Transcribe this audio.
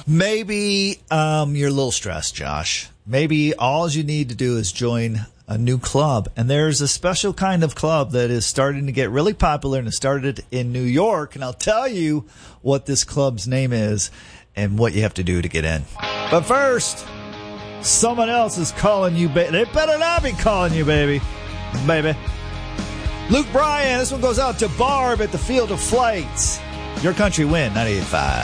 Maybe you're a little stressed, Josh. Maybe all you need to do is join a new club. And there's a special kind of club that is starting to get really popular, and it started in New York. And I'll tell you what this club's name is and what you have to do to get in. But first, someone else is calling you, baby. They better not be calling you, baby. Luke Bryan, this one goes out to Barb at the Field of Flights. Your Country Win, 98.5.